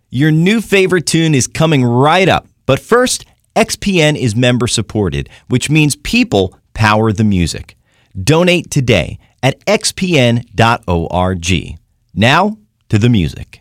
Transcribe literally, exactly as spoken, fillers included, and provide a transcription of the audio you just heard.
Your new favorite tune is coming right up. But first, X P N is member supported, which means people power the music. Donate today at x p n dot org. Now to the music.